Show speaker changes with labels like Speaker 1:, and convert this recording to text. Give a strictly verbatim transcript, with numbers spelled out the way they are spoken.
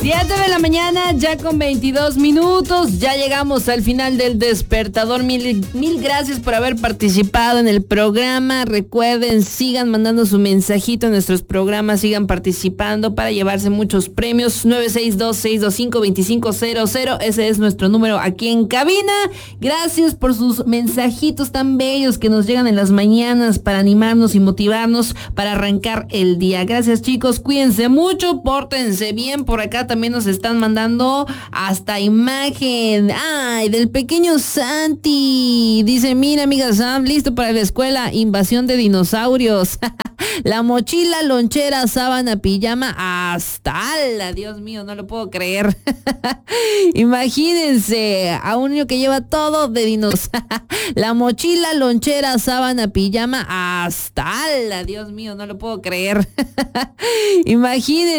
Speaker 1: siete de la mañana, ya con veintidós minutos, ya llegamos al final del despertador. Mil, mil gracias por haber participado en el programa. Recuerden, sigan mandando su mensajito en nuestros programas, sigan participando para llevarse muchos premios. nueve seis dos, seis dos cinco, dos cinco cero cero, ese es nuestro número aquí en cabina. Gracias por sus mensajitos tan bellos que nos llegan en las mañanas para animarnos y motivarnos para arrancar el día. Gracias, chicos, cuídense mucho, pórtense bien. Por acá también nos están mandando hasta imagen. Ay, del pequeño Santi. Dice, mira, amiga Sam, listo para la escuela, invasión de dinosaurios. La mochila, lonchera, sábana, pijama, hasta ala, Dios mío, no lo puedo creer. Imagínense a un niño que lleva todo de dinos. La mochila, lonchera, sábana, pijama, hasta ala, Dios mío, no lo puedo creer. Imagínense